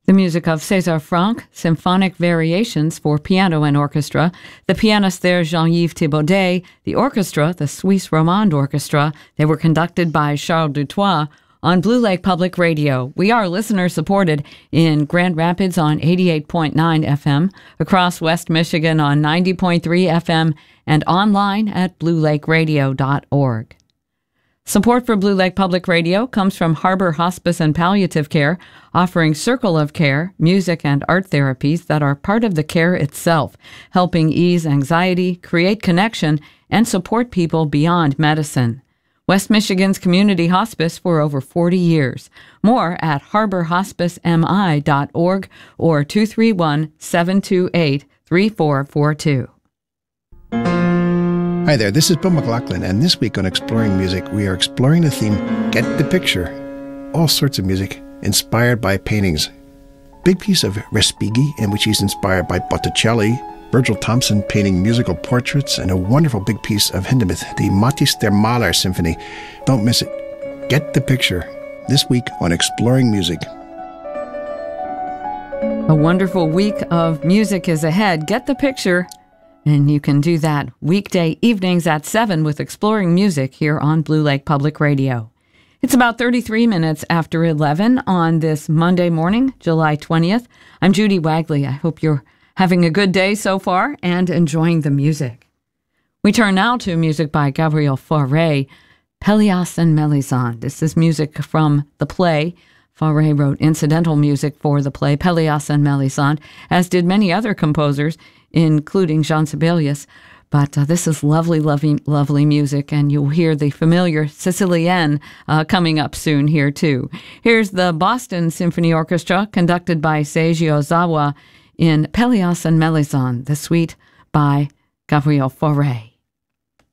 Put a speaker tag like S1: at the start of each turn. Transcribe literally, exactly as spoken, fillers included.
S1: The music of César Franck, Symphonic Variations for Piano and Orchestra, the pianist there Jean-Yves Thibaudet, the orchestra, the Suisse Romande Orchestra. They were conducted by Charles Dutoit on Blue Lake Public Radio. We are listener-supported in Grand Rapids on eighty-eight point nine F M, across West Michigan on ninety point three F M, and online at blue lake radio dot org. Support for Blue Lake Public Radio comes from Harbor Hospice and Palliative Care, offering Circle of Care, music and art therapies that are part of the care itself, helping ease anxiety, create connection, and support people beyond medicine. West Michigan's community hospice for over forty years. More at harbor hospice m i dot org or two three one, seven two eight, three four four two.
S2: Hi there, this is Bill McLaughlin, and this week on Exploring Music, we are exploring the theme, Get the Picture. All sorts of music inspired by paintings. Big piece of Respighi, in which he's inspired by Botticelli, Virgil Thompson painting musical portraits, and a wonderful big piece of Hindemith, the Matthäus der Maler Symphony. Don't miss it. Get the Picture, this week on Exploring Music.
S1: A wonderful week of music is ahead. Get the picture. And you can do that weekday evenings at seven with Exploring Music here on Blue Lake Public Radio. It's about thirty-three minutes after eleven on this Monday morning, July twentieth. I'm Judy Wagley. I hope you're having a good day so far and enjoying the music. We turn now to music by Gabriel Fauré, Pelléas and Mélisande. This is music from the play. Fauré wrote incidental music for the play Pelléas and Mélisande, as did many other composers, including Jean Sibelius. But uh, this is lovely, lovely, lovely music, and you'll hear the familiar Sicilienne uh, coming up soon here, too. Here's the Boston Symphony Orchestra, conducted by Seiji Ozawa in Pelléas and Mélisande, the suite by Gabriel Fauré.